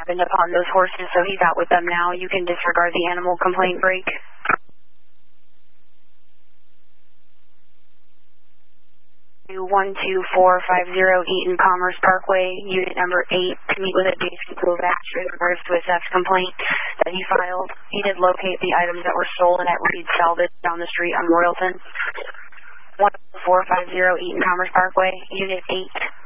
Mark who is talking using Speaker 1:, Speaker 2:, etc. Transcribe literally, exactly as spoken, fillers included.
Speaker 1: happened upon those horses, so he's out with them now. You can disregard the animal complaint break. one two four five zero Eaton Commerce Parkway, unit number eight, to meet with a Jason Kovacs in regards to a theft complaint that he filed. He did locate the items that were stolen at Reed Salvage down the street on Royalton. one four five zero Eaton Commerce Parkway, unit eight.